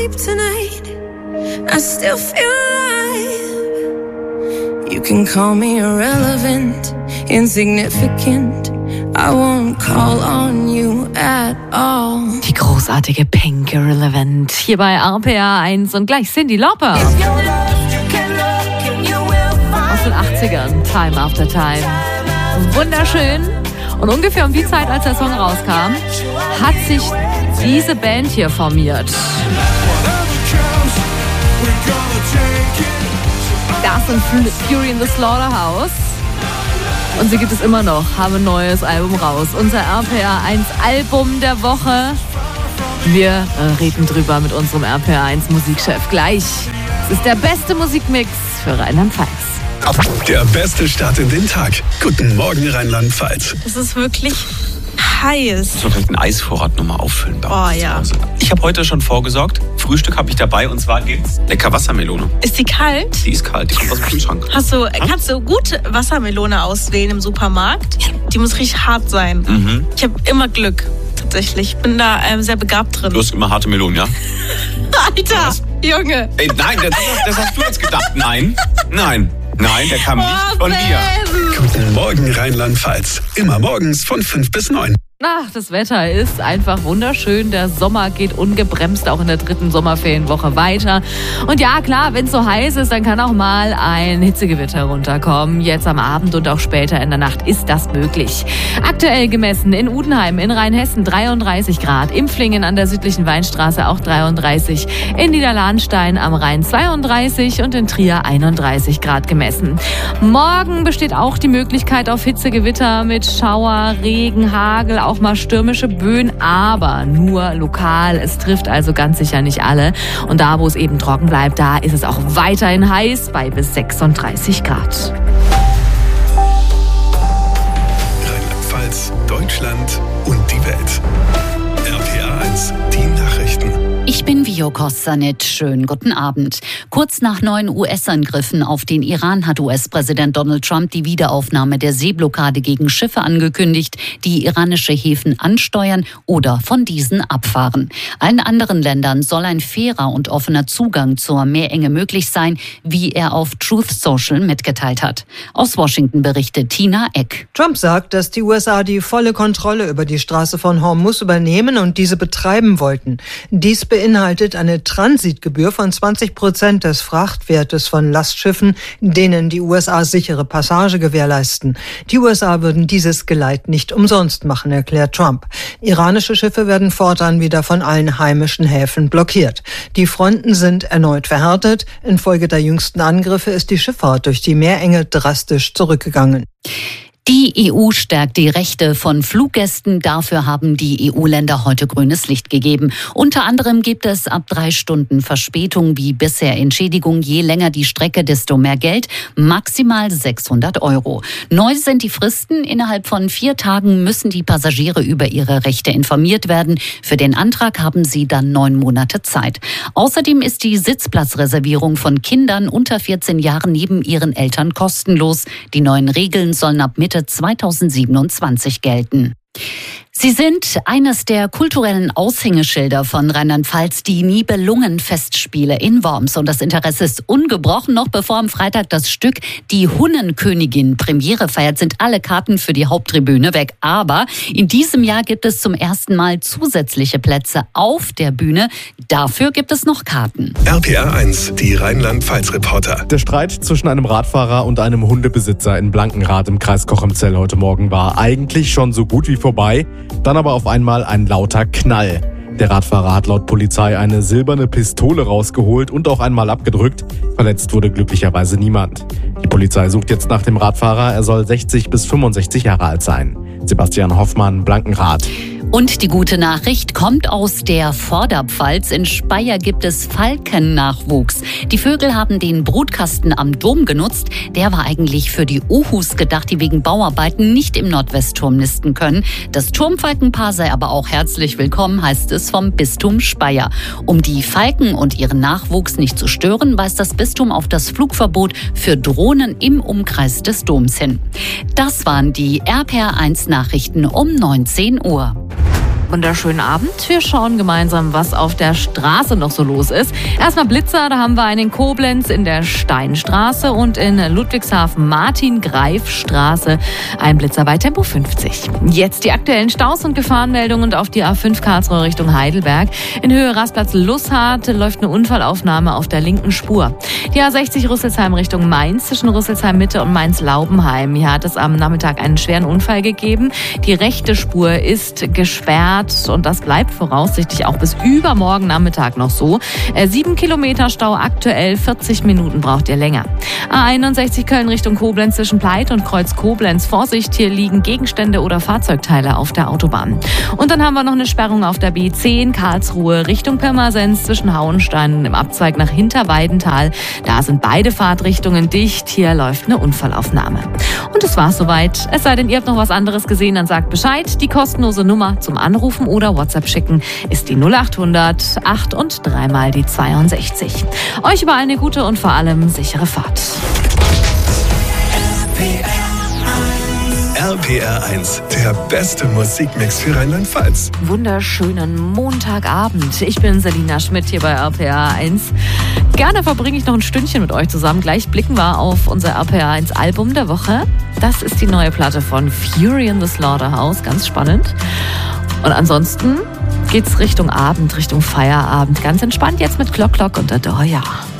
sleep tonight, I still feel alive. You can call me irrelevant, insignificant, I won't call on you at all. Die großartige Pink Irrelevant hier bei RPA 1 und gleich Cyndi Lauper. Aus den 80ern, Time After Time. Wunderschön. Und ungefähr um die Zeit, als der Song rauskam, hat sich diese Band hier formiert. Das sind Fury in the Slaughterhouse. Und sie gibt es immer noch, haben ein neues Album raus. Unser RPA 1 Album der Woche. Wir reden drüber mit unserem RPA 1 Musikchef gleich. Es ist der beste Musikmix für Rheinland-Pfalz. Der beste Start in den Tag. Guten Morgen, Rheinland-Pfalz. Es ist wirklich heiß. Ich muss vielleicht einen Eisvorrat nochmal auffüllen. Oh ja. Ich habe heute schon vorgesorgt. Frühstück habe ich dabei und zwar gibt's lecker Wassermelone. Ist die kalt? Die ist kalt, die kommt aus dem Kühlschrank. Kannst du gute Wassermelone auswählen im Supermarkt? Die muss richtig hart sein. Mhm. Ich habe immer Glück, tatsächlich. Ich bin da sehr begabt drin. Du hast immer harte Melonen, ja? Alter, was? Junge. Ey, nein, das hast du jetzt gedacht. Nein, der kam nicht von dir. Guten Morgen, Rheinland-Pfalz. Immer morgens von 5 bis 9. Ach, das Wetter ist einfach wunderschön. Der Sommer geht ungebremst auch in der 3. Sommerferienwoche weiter. Und ja, klar, wenn es so heiß ist, dann kann auch mal ein Hitzegewitter runterkommen. Jetzt am Abend und auch später in der Nacht ist das möglich. Aktuell gemessen in Udenheim in Rheinhessen 33 Grad, Impflingen an der südlichen Weinstraße auch 33, in Niederlahnstein am Rhein 32 und in Trier 31 Grad gemessen. Morgen besteht auch die Möglichkeit auf Hitzegewitter mit Schauer, Regen, Hagel, auch mal stürmische Böen, aber nur lokal. Es trifft also ganz sicher nicht alle. Und da, wo es eben trocken bleibt, da ist es auch weiterhin heiß bei bis 36 Grad. Rheinland-Pfalz, Deutschland und die Welt. RPA 1, die Nachrichten. Ich bin Vio Kostanit. Schönen guten Abend. Kurz nach 9 US-Angriffen auf den Iran hat US-Präsident Donald Trump die Wiederaufnahme der Seeblockade gegen Schiffe angekündigt, die iranische Häfen ansteuern oder von diesen abfahren. Allen anderen Ländern soll ein fairer und offener Zugang zur Meerenge möglich sein, wie er auf Truth Social mitgeteilt hat. Aus Washington berichtet Tina Eck. Trump sagt, dass die USA die volle Kontrolle über die Straße von Hormuz übernehmen und diese betreiben wollten. Dies beinhaltet eine Transitgebühr von 20% des Frachtwertes von Lastschiffen, denen die USA sichere Passage gewährleisten. Die USA würden dieses Geleit nicht umsonst machen, erklärt Trump. Iranische Schiffe werden fortan wieder von allen heimischen Häfen blockiert. Die Fronten sind erneut verhärtet. Infolge der jüngsten Angriffe ist die Schifffahrt durch die Meerenge drastisch zurückgegangen. Die EU stärkt die Rechte von Fluggästen. Dafür haben die EU-Länder heute grünes Licht gegeben. Unter anderem gibt es ab 3 Stunden Verspätung wie bisher Entschädigung. Je länger die Strecke, desto mehr Geld. Maximal 600 €. Neu sind die Fristen. Innerhalb von 4 Tagen müssen die Passagiere über ihre Rechte informiert werden. Für den Antrag haben sie dann 9 Monate Zeit. Außerdem ist die Sitzplatzreservierung von Kindern unter 14 Jahren neben ihren Eltern kostenlos. Die neuen Regeln sollen ab Mitte 2027 gelten. Sie sind eines der kulturellen Aushängeschilder von Rheinland-Pfalz, die Nibelungenfestspiele in Worms. Und das Interesse ist ungebrochen. Noch bevor am Freitag das Stück Die Hunnenkönigin Premiere feiert, sind alle Karten für die Haupttribüne weg. Aber in diesem Jahr gibt es zum ersten Mal zusätzliche Plätze auf der Bühne. Dafür gibt es noch Karten. RPA 1, die Rheinland-Pfalz-Reporter. Der Streit zwischen einem Radfahrer und einem Hundebesitzer in Blankenrath im Kreis Cochem-Zell heute Morgen war eigentlich schon so gut wie vorbei. Dann aber auf einmal ein lauter Knall. Der Radfahrer hat laut Polizei eine silberne Pistole rausgeholt und auch einmal abgedrückt. Verletzt wurde glücklicherweise niemand. Die Polizei sucht jetzt nach dem Radfahrer. Er soll 60 bis 65 Jahre alt sein. Sebastian Hoffmann, Blankenrath. Und die gute Nachricht kommt aus der Vorderpfalz. In Speyer gibt es Falkennachwuchs. Die Vögel haben den Brutkasten am Dom genutzt. Der war eigentlich für die Uhus gedacht, die wegen Bauarbeiten nicht im Nordwestturm nisten können. Das Turmfalkenpaar sei aber auch herzlich willkommen, heißt es vom Bistum Speyer. Um die Falken und ihren Nachwuchs nicht zu stören, weist das Bistum auf das Flugverbot für Drohnen im Umkreis des Doms hin. Das waren die RPA 1 Nachrichten um 19 Uhr. Wunderschönen Abend. Wir schauen gemeinsam, was auf der Straße noch so los ist. Erstmal Blitzer, da haben wir einen in Koblenz in der Steinstraße und in Ludwigshafen Martin-Greif-Straße ein Blitzer bei Tempo 50. Jetzt die aktuellen Staus und Gefahrenmeldungen auf die A5 Karlsruhe Richtung Heidelberg. In Höhe Rastplatz-Lusshardt läuft eine Unfallaufnahme auf der linken Spur. Die A60 Rüsselsheim Richtung Mainz zwischen Rüsselsheim-Mitte und Mainz-Laubenheim. Hier hat es am Nachmittag einen schweren Unfall gegeben. Die rechte Spur ist gesperrt und das bleibt voraussichtlich auch bis übermorgen Nachmittag noch so. 7 Kilometer Stau aktuell, 40 Minuten braucht ihr länger. A61 Köln Richtung Koblenz zwischen Pleit und Kreuz Koblenz. Vorsicht, hier liegen Gegenstände oder Fahrzeugteile auf der Autobahn. Und dann haben wir noch eine Sperrung auf der B10 Karlsruhe Richtung Pirmasens zwischen Hauenstein und im Abzweig nach Hinterweidenthal. Da sind beide Fahrtrichtungen dicht. Hier läuft eine Unfallaufnahme. Und das war's soweit. Es sei denn, ihr habt noch was anderes gesehen, dann sagt Bescheid. Die kostenlose Nummer zum Anrufen oder WhatsApp schicken ist die 0800 8 und 3 mal die 62. Euch überall eine gute und vor allem sichere Fahrt. RPR 1, der beste Musikmix für Rheinland-Pfalz. Wunderschönen Montagabend. Ich bin Selina Schmidt hier bei RPR 1. Gerne verbringe ich noch ein Stündchen mit euch zusammen. Gleich blicken wir auf unser RPR 1 Album der Woche. Das ist die neue Platte von Fury in the Slaughterhouse. Ganz spannend. Und ansonsten geht's Richtung Abend, Richtung Feierabend. Ganz entspannt jetzt mit Clock Clock und Adore Ya.